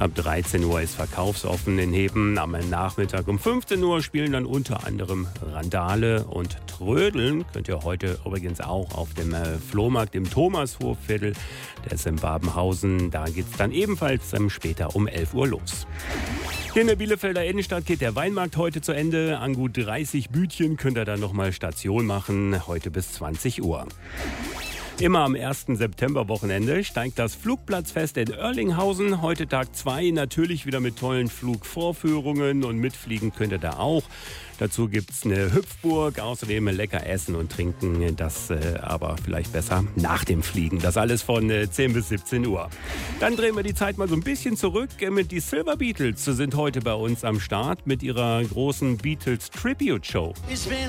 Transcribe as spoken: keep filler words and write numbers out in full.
Ab dreizehn Uhr ist verkaufsoffen in Heben. Am Nachmittag um fünfzehn Uhr spielen dann unter anderem Randale und Trödeln. Könnt ihr heute übrigens auch auf dem äh, Flohmarkt im Thomashofviertel. Der ist in Babenhausen. Da geht es dann ebenfalls ähm, später um elf Uhr los. Hier in der Bielefelder Innenstadt geht der Weinmarkt heute zu Ende. An gut dreißig Bütchen könnt ihr dann nochmal Station machen, heute bis zwanzig Uhr. Immer am ersten September-Wochenende steigt das Flugplatzfest in Oerlinghausen. Heute Tag zwei, natürlich wieder mit tollen Flugvorführungen und mitfliegen könnt ihr da auch. Dazu gibt es eine Hüpfburg, außerdem lecker essen und trinken, das äh, aber vielleicht besser nach dem Fliegen. Das alles von äh, zehn bis siebzehn Uhr. Dann drehen wir die Zeit mal so ein bisschen zurück. Mit die Silver Beatles sind heute bei uns am Start mit ihrer großen Beatles Tribute Show. It's been